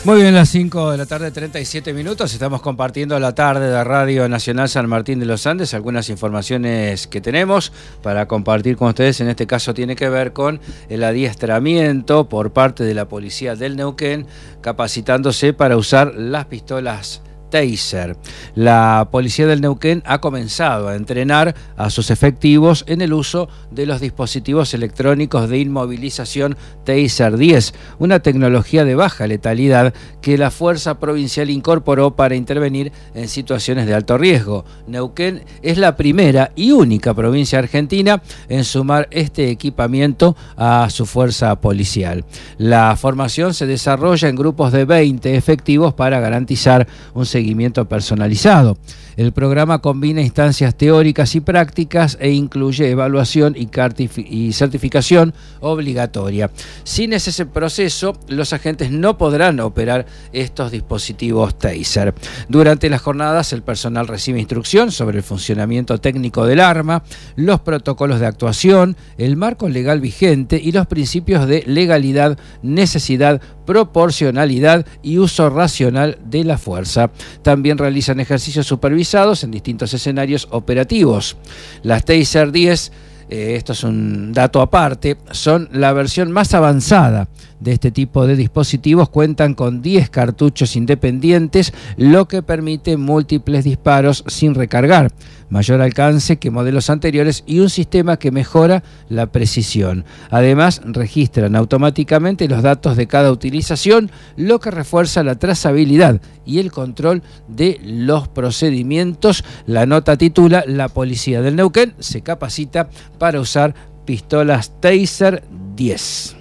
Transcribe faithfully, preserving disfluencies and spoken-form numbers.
Muy bien, las cinco de la tarde, treinta y siete minutos. Estamos compartiendo la tarde de Radio Nacional San Martín de los Andes. Algunas informaciones que tenemos para compartir con ustedes. En este caso tiene que ver con el adiestramiento por parte de la Policía del Neuquén, capacitándose para usar las pistolas Taser. La Policía del Neuquén ha comenzado a entrenar a sus efectivos en el uso de los dispositivos electrónicos de inmovilización Taser diez, una tecnología de baja letalidad que la Fuerza Provincial incorporó para intervenir en situaciones de alto riesgo. Neuquén es la primera y única provincia argentina en sumar este equipamiento a su fuerza policial. La formación se desarrolla en grupos de veinte efectivos para garantizar un seguimiento personalizado. El programa combina instancias teóricas y prácticas e incluye evaluación y, y certificación obligatoria. Sin ese proceso, los agentes no podrán operar estos dispositivos Taser. Durante las jornadas, el personal recibe instrucción sobre el funcionamiento técnico del arma, los protocolos de actuación, el marco legal vigente y los principios de legalidad, necesidad, proporcionalidad y uso racional de la fuerza. También realizan ejercicios supervisados en distintos escenarios operativos. Las Taser diez, eh, esto es un dato aparte, son la versión más avanzada de este tipo de dispositivos. Cuentan con diez cartuchos independientes, lo que permite múltiples disparos sin recargar, mayor alcance que modelos anteriores y un sistema que mejora la precisión. Además, registran automáticamente los datos de cada utilización, lo que refuerza la trazabilidad y el control de los procedimientos. La nota titula: La Policía del Neuquén se capacita para usar pistolas Taser diez.